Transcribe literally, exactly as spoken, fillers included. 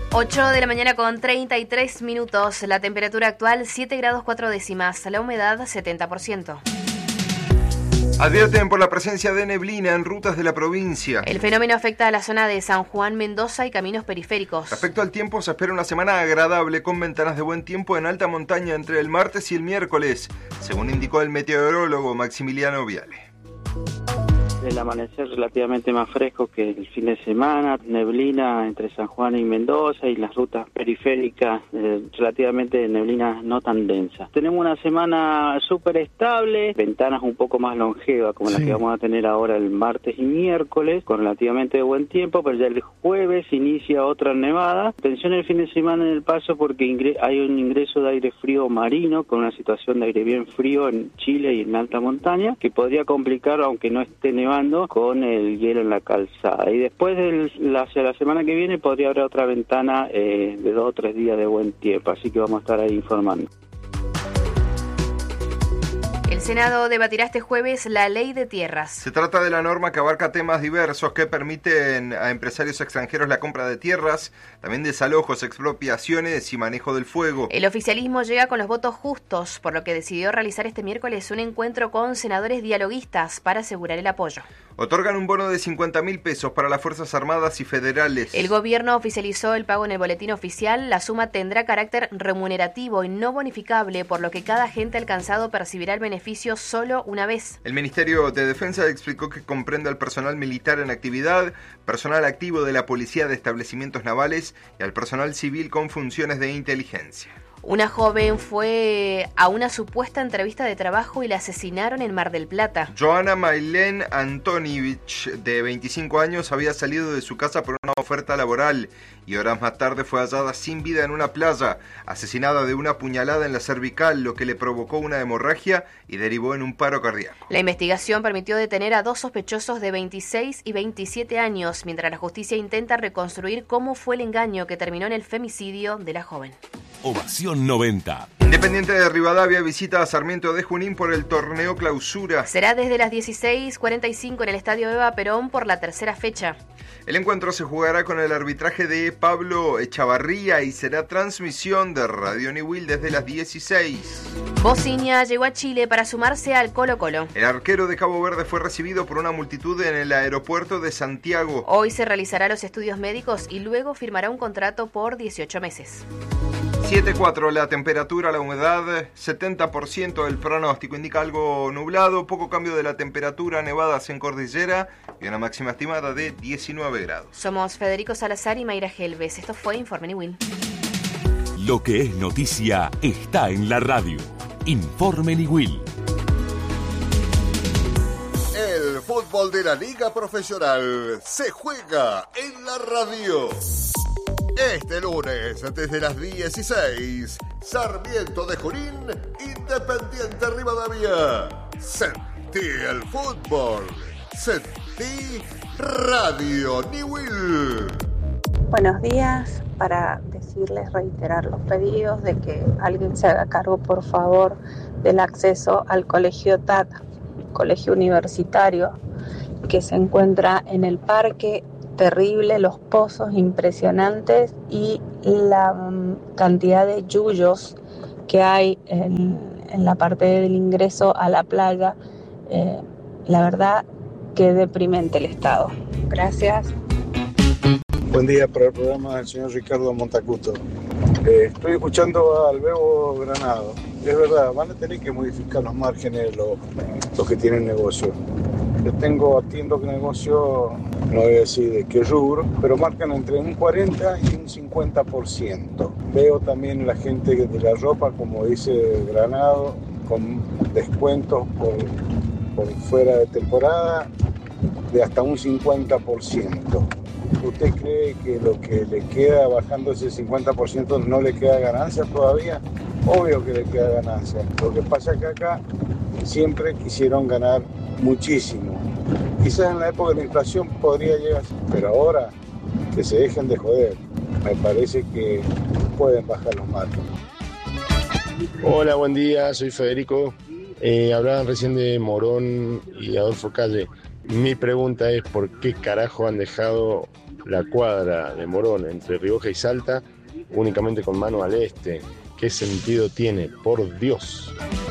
ocho de la mañana con treinta y tres minutos. La temperatura actual siete grados cuatro décimas. La humedad setenta por ciento. Advierten por la presencia de neblina en rutas de la provincia. El fenómeno afecta a la zona de San Juan, Mendoza y caminos periféricos. Respecto al tiempo, se espera una semana agradable con ventanas de buen tiempo en alta montaña entre el martes y el miércoles, según indicó el meteorólogo Maximiliano Viale. El amanecer relativamente más fresco que el fin de semana, neblina entre San Juan y Mendoza y las rutas periféricas, eh, relativamente neblina no tan densa. Tenemos una semana súper estable, ventanas un poco más longevas como sí. las que vamos a tener ahora el martes y miércoles, con relativamente buen tiempo, pero ya el jueves inicia otra nevada. Atención el fin de semana en el paso porque ingre- hay un ingreso de aire frío marino con una situación de aire bien frío en Chile y en alta montaña que podría complicar, aunque no esté nevando, con el hielo en la calzada. Y después del, la, hacia la semana que viene podría haber otra ventana eh, de dos o tres días de buen tiempo, así que vamos a estar ahí informando. El Senado debatirá este jueves la ley de tierras. Se trata de la norma que abarca temas diversos que permiten a empresarios extranjeros la compra de tierras, también desalojos, expropiaciones y manejo del fuego. El oficialismo llega con los votos justos, por lo que decidió realizar este miércoles un encuentro con senadores dialoguistas para asegurar el apoyo. Otorgan un bono de cincuenta mil pesos para las Fuerzas Armadas y Federales. El gobierno oficializó el pago en el boletín oficial. La suma tendrá carácter remunerativo y no bonificable, por lo que cada agente alcanzado percibirá el beneficio solo una vez. El Ministerio de Defensa explicó que comprende al personal militar en actividad, personal activo de la Policía de Establecimientos Navales y al personal civil con funciones de inteligencia. Una joven fue a una supuesta entrevista de trabajo y la asesinaron en Mar del Plata. Joana Mailén Antonivich, de veinticinco años, había salido de su casa por una oferta laboral y horas más tarde fue hallada sin vida en una playa, asesinada de una puñalada en la cervical, lo que le provocó una hemorragia y derivó en un paro cardíaco. La investigación permitió detener a dos sospechosos de veintiséis y veintisiete años, mientras la justicia intenta reconstruir cómo fue el engaño que terminó en el femicidio de la joven. Ovación noventa. Independiente de Rivadavia visita a Sarmiento de Junín por el torneo Clausura. Será desde las dieciséis cuarenta y cinco en el Estadio Eva Perón por la tercera fecha. El encuentro se jugará con el arbitraje de Pablo Echavarría y será transmisión de Radio Niwil desde las dieciséis. Bociña llegó a Chile para sumarse al Colo-Colo. El arquero de Cabo Verde fue recibido por una multitud en el aeropuerto de Santiago. Hoy se realizará los estudios médicos y luego firmará un contrato por dieciocho meses. siete cuatro la temperatura, la humedad setenta por ciento, el pronóstico indica algo nublado, poco cambio de la temperatura, nevadas en cordillera y una máxima estimada de diecinueve grados. Somos Federico Salazar y Mayra Helves. Esto fue Informe Niwil. Lo que es noticia está en la radio. Informe Niwil. El fútbol de la Liga Profesional se juega en la radio. Este lunes, desde las dieciséis, Sarmiento de Junín, Independiente Rivadavia. Sentí el fútbol. Sentí Radio Niwil. Buenos días. Para decirles, reiterar los pedidos de que alguien se haga cargo, por favor, del acceso al Colegio T A T, Colegio Universitario, que se encuentra en el parque. Terrible, los pozos impresionantes y la um, cantidad de yuyos que hay en, en la parte del ingreso a la playa. Eh, la verdad que deprimente el estado. Gracias. Buen día para el programa del señor Ricardo Montacuto. Eh, estoy escuchando al Bebo Granado. Es verdad, van a tener que modificar los márgenes los, los que tienen negocio. Yo tengo, atiendo que negocio, no voy a decir de qué rubro, pero marcan entre un cuarenta y un cincuenta por ciento. Veo también la gente de la ropa, como dice Granado, con descuentos por, por fuera de temporada de hasta un cincuenta por ciento. ¿Usted cree que lo que le queda bajando ese cincuenta por ciento no le queda ganancia todavía? Obvio que le queda ganancia. Lo que pasa es que acá siempre quisieron ganar muchísimo. Quizás en la época de la inflación podría llegar, pero ahora que se dejen de joder, me parece que pueden bajar los márgenes. Hola, buen día, soy Federico. Eh, hablaban recién de Morón y Adolfo Calle. Mi pregunta es: ¿por qué carajo han dejado la cuadra de Morón entre Rioja y Salta únicamente con mano al este. ¿Qué sentido tiene? Por Dios.